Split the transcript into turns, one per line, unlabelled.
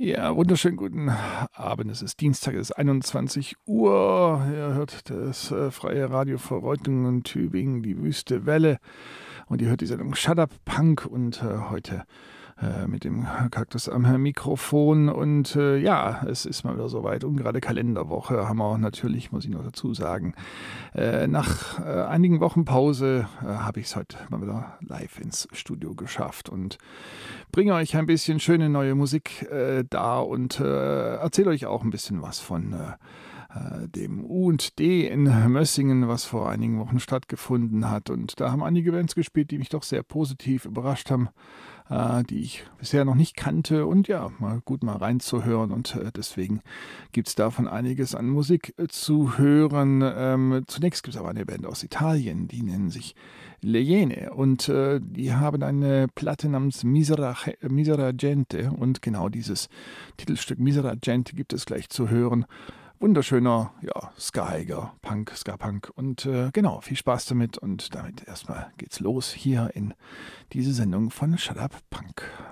Ja, wunderschönen guten Abend. Es ist Dienstag, es ist 21 Uhr. Ihr hört das freie Radio für Reutlingen und Tübingen, die Wüste Welle. Und ihr hört die Sendung Shut Up Punk und heute mit dem Kaktus am Mikrofon. Und ja, es ist mal wieder soweit. Ungerade Kalenderwoche haben wir natürlich, muss ich noch dazu sagen. Nach einigen Wochen Pause habe ich es heute mal wieder live ins Studio geschafft und bringe euch ein bisschen schöne neue Musik dar und erzähle euch auch ein bisschen was von dem U&D in Mössingen, was vor einigen Wochen stattgefunden hat. Und da haben einige Bands gespielt, die mich doch sehr positiv überrascht haben, die ich bisher noch nicht kannte. Und ja, mal reinzuhören. Und deswegen gibt es davon einiges an Musik zu hören. Zunächst gibt es aber eine Band aus Italien, die nennen sich Le Iene. Und die haben eine Platte namens Misera Gente. Und genau dieses Titelstück Misera Gente gibt es gleich zu hören. Wunderschöner, ja, Ska-Punk. Und genau, viel Spaß damit. Und damit erstmal geht's los hier in diese Sendung von Shut Up Punk.